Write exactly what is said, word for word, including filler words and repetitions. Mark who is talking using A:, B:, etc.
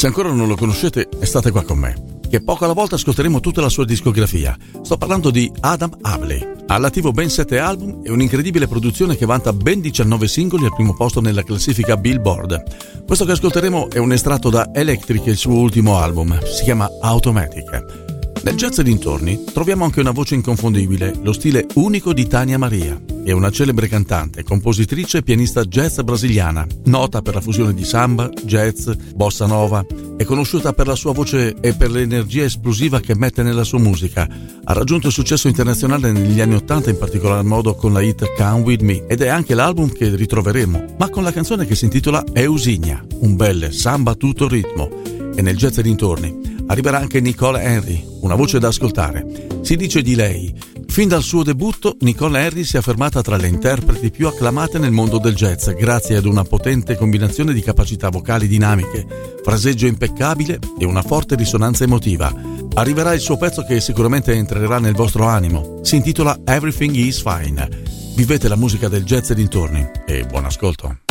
A: Se ancora non lo conoscete, state qua con me, che poco alla volta ascolteremo tutta la sua discografia. Sto parlando di Adam Havley. Ha all'attivo ben sette album e un'incredibile produzione che vanta ben diciannove singoli al primo posto nella classifica Billboard. Questo che ascolteremo è un estratto da Electric, il suo ultimo album. Si chiama Automatic. Nel jazz e dintorni troviamo anche una voce inconfondibile, lo stile unico di Tania Maria. È una celebre cantante, compositrice e pianista jazz brasiliana, nota per la fusione di samba, jazz, bossa nova. È conosciuta per la sua voce e per l'energia esplosiva che mette nella sua musica. Ha raggiunto il successo internazionale negli anni Ottanta, in particolar modo con la hit Come With Me, ed è anche l'album che ritroveremo, ma con la canzone che si intitola Eusignia, un bel samba a tutto ritmo. E nel jazz e dintorni arriverà anche Nicole Henry, una voce da ascoltare. Si dice di lei: fin dal suo debutto, Nicole Henry si è affermata tra le interpreti più acclamate nel mondo del jazz, grazie ad una potente combinazione di capacità vocali dinamiche, fraseggio impeccabile e una forte risonanza emotiva. Arriverà il suo pezzo che sicuramente entrerà nel vostro animo. Si intitola Everything Is Fine. Vivete la musica del jazz e dintorni e buon ascolto.